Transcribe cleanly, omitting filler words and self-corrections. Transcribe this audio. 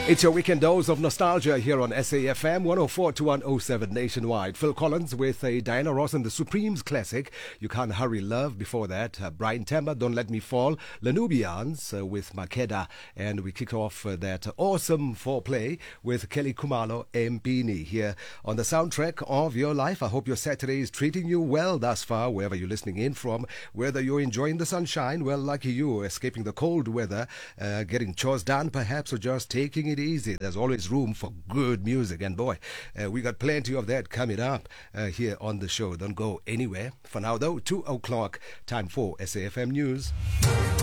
It's your weekend dose of nostalgia here on SAFM 104 to 107 nationwide. Phil Collins with a Diana Ross and the Supremes classic, You Can't Hurry Love. Before that, Brian Temba, Don't Let Me Fall. Lanubians with Makeda. And we kick off that awesome foreplay with Kelly Kumalo Mpini here on the soundtrack of your life. I hope your Saturday is treating you well thus far, wherever you're listening in from. Whether you're enjoying the sunshine, well, lucky you, escaping the cold weather, getting chores done perhaps, or just taking it easy. There's always room for good music, and boy, we got plenty of that coming up here on the show. Don't go anywhere. For now though, 2 o'clock, time for SAFM News.